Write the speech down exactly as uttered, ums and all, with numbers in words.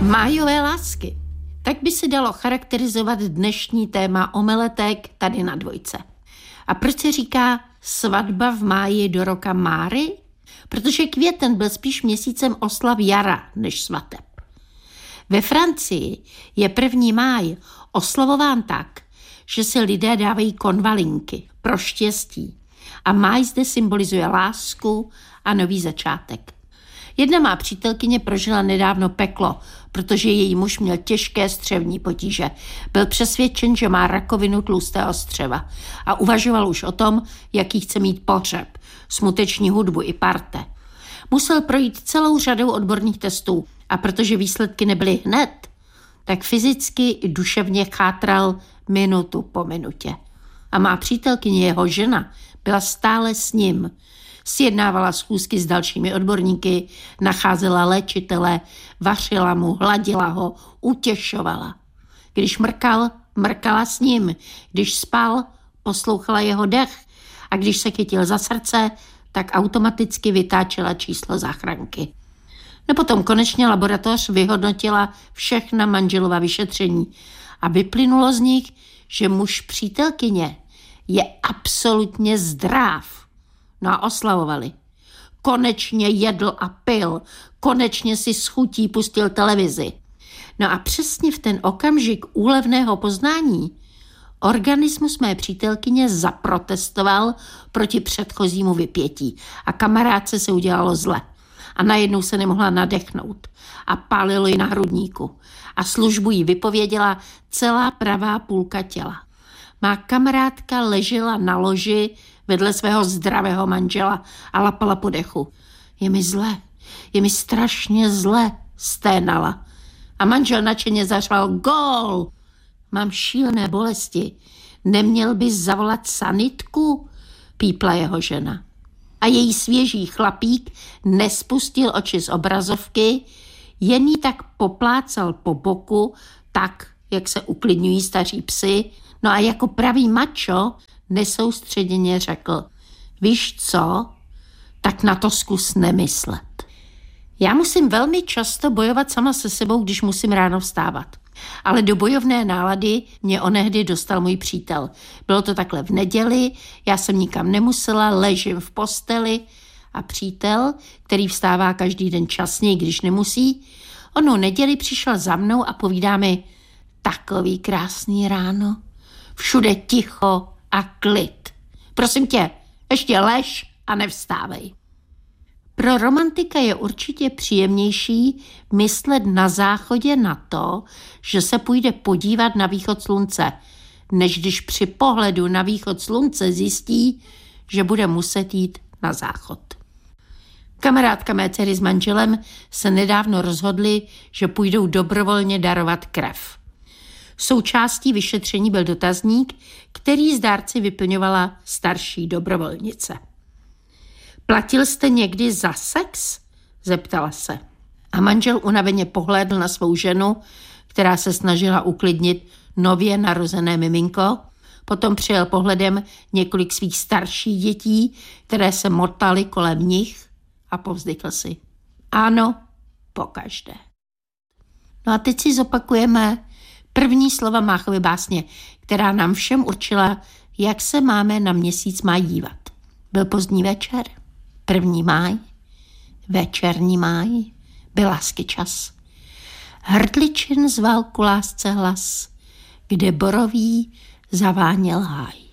Májové lásky. Tak by se dalo charakterizovat dnešní téma omeletek tady na Dvojce. A proč se říká svatba v máji do roka Máry? Protože květen byl spíš měsícem oslav jara než svateb. Ve Francii je první máj oslavován tak, že se lidé dávají konvalinky pro štěstí. A máj zde symbolizuje lásku a nový začátek. Jedna má přítelkyně prožila nedávno peklo, protože její muž měl těžké střevní potíže. Byl přesvědčen, že má rakovinu tlustého střeva a uvažoval už o tom, jaký chce mít pohřeb, smuteční hudbu i parte. Musel projít celou řadou odborných testů a protože výsledky nebyly hned, tak fyzicky i duševně chátral minutu po minutě. A má přítelkyně, jeho žena, byla stále s ním. Sjednávala schůzky s dalšími odborníky, nacházela léčitele, vařila mu, hladila ho, utěšovala. Když mrkal, mrkala s ním. Když spal, poslouchala jeho dech. A když se chytil za srdce, tak automaticky vytáčela číslo záchranky. No potom konečně laboratoř vyhodnotila všechna manželova vyšetření a vyplynulo z nich, že muž přítelkyně je absolutně zdrav. No a oslavovali. Konečně jedl a pil, konečně si s chutí pustil televizi. No a přesně v ten okamžik úlevného poznání organismus mé přítelkyně zaprotestoval proti předchozímu vypětí a kamarádce se udělalo zle. A najednou se nemohla nadechnout a pálilo ji na hrudníku. A službu jí vypověděla celá pravá půlka těla. Má kamarádka ležela na loži vedle svého zdravého manžela a lapala po dechu. Je mi zle, je mi strašně zle, sténala. A manžel nadšeně zařval gól. Mám šílené bolesti. Neměl bys zavolat sanitku? Pípla jeho žena. A její svěží chlapík nespustil oči z obrazovky, jen jí tak poplácal po boku, tak, jak se uklidňují staří psi. No a jako pravý mačo nesoustředěně řekl, víš co, tak na to zkus nemyslet. Já musím velmi často bojovat sama se sebou, když musím ráno vstávat. Ale do bojovné nálady mě onehdy dostal můj přítel. Bylo to takhle v neděli, já jsem nikam nemusela, ležím v posteli a přítel, který vstává každý den časněji, když nemusí, onou neděli přišel za mnou a povídá mi, takový krásný ráno, všude ticho a klid. Prosím tě, ještě lež a nevstávej. Pro romantika je určitě příjemnější myslet na záchodě na to, že se půjde podívat na východ slunce, než když při pohledu na východ slunce zjistí, že bude muset jít na záchod. Kamarádka mé dcery s manželem se nedávno rozhodli, že půjdou dobrovolně darovat krev. Součástí vyšetření byl dotazník, který z dárci vyplňovala starší dobrovolnice. Platil jste někdy za sex? Zeptala se. A manžel unaveně pohlédl na svou ženu, která se snažila uklidnit nově narozené miminko. Potom přijel pohledem několik svých starších dětí, které se motaly kolem nich a povzdykl si. Ano, pokaždé. No a teď si zopakujeme první slova Máchovy básně, která nám všem určila, jak se máme na měsíc máj dívat. Byl pozdní večer, první máj, večerní máj, byl lásky čas. Hrdličin zval ku lásce hlas, kde boroví zaváněl háj.